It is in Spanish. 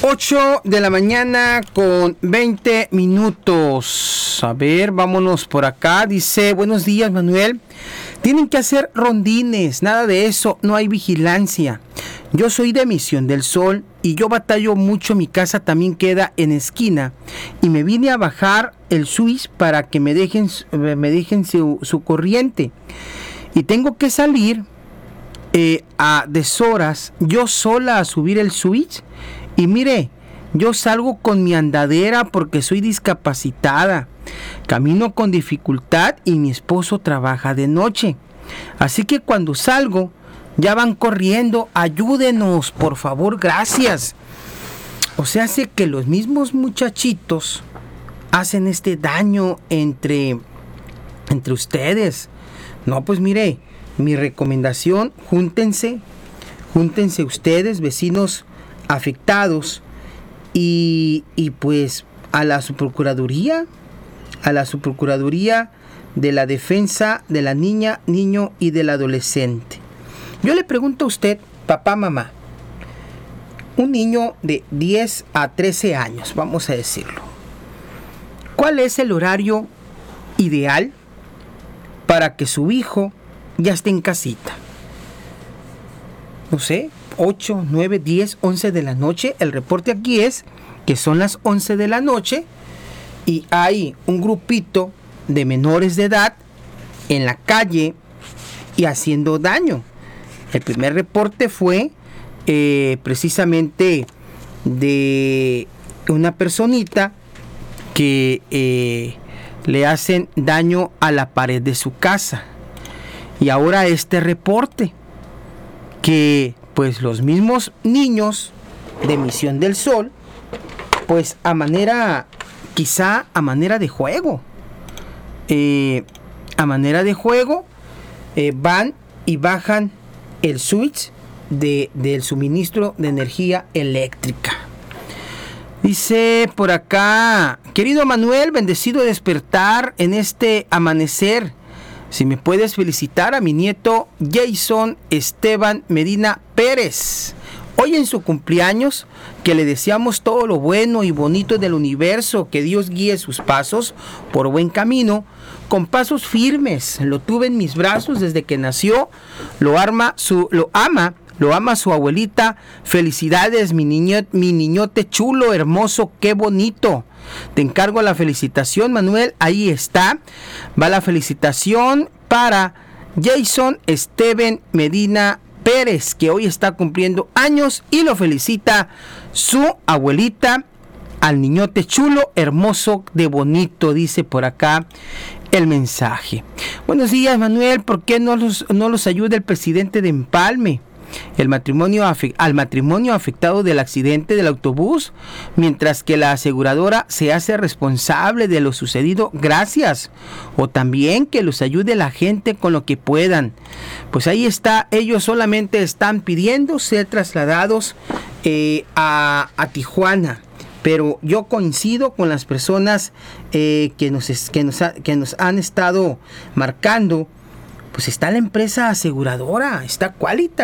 8 de la mañana con 20 minutos. A ver, vámonos por acá. Dice, buenos días, Manuel. Tienen que hacer rondines, nada de eso, no hay vigilancia. Yo soy de Misión del Sol y yo batallo mucho, mi casa también queda en esquina y me vine a bajar el switch para que me dejen su corriente. Y tengo que salir a deshoras yo sola a subir el switch. Y mire, yo salgo con mi andadera porque soy discapacitada. Camino con dificultad y mi esposo trabaja de noche. Así que cuando salgo, ya van corriendo. Ayúdenos, por favor, gracias. O sea, hace que los mismos muchachitos hacen este daño entre ustedes. No, pues mire, mi recomendación, júntense ustedes, vecinos afectados, y pues a la subprocuraduría de la defensa de la niña, niño y del adolescente. Yo le pregunto a usted, papá, mamá, un niño de 10 a 13 años, vamos a decirlo, ¿cuál es el horario ideal para que su hijo ya esté en casita? No sé, 8, 9, 10, 11 de la noche. El reporte aquí es que son las 11 de la noche y hay un grupito de menores de edad en la calle y haciendo daño. El primer reporte fue precisamente de una personita que le hacen daño a la pared de su casa. Y ahora este reporte que pues los mismos niños de Misión del Sol, pues quizá a manera de juego, van y bajan el switch del suministro de energía eléctrica. Dice por acá, querido Manuel, bendecido despertar en este amanecer. Si me puedes felicitar a mi nieto Jason Esteban Medina Pérez, hoy en su cumpleaños, que le deseamos todo lo bueno y bonito del universo, que Dios guíe sus pasos por buen camino, con pasos firmes. Lo tuve en mis brazos desde que nació, lo ama su abuelita. Felicidades, mi niñote chulo, hermoso, qué bonito. Te encargo la felicitación, Manuel. Ahí está. Va la felicitación para Jason Esteban Medina Pérez, que hoy está cumpliendo años, y lo felicita su abuelita, al niñote chulo, hermoso, de bonito, dice por acá el mensaje. Buenos días, Manuel. ¿Por qué no los ayuda el presidente de Empalme? Al matrimonio afectado del accidente del autobús, mientras que la aseguradora se hace responsable de lo sucedido. Gracias. O también que los ayude la gente con lo que puedan. Pues ahí está, ellos solamente están pidiendo ser trasladados a Tijuana. Pero yo coincido con las personas que nos han estado marcando. Pues está la empresa aseguradora, está Qualitas.